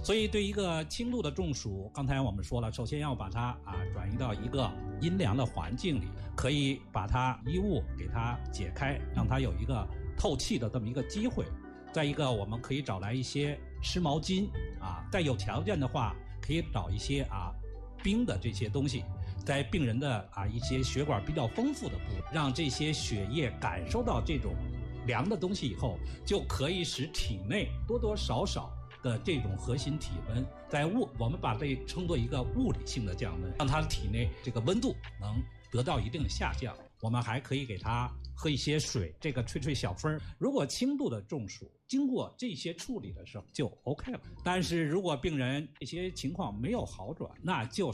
所以对一个轻度的中暑，刚才我们说了，首先要把它转移到一个阴凉的环境里，可以把它衣物给它解开，让它有一个透气的这么一个机会。再一个，我们可以找来一些湿毛巾再有条件的话，可以找一些冰的这些东西，在病人的一些血管比较丰富的部位，让这些血液感受到这种凉的东西以后，就可以使体内多多少少的这种核心体温，我们把这称作一个物理性的降温，让他的体内这个温度能得到一定的下降。我们还可以给他喝一些水，这个吹吹小风。如果轻度的中暑，经过这些处理的时候就 OK 了。但是如果病人这些情况没有好转，那就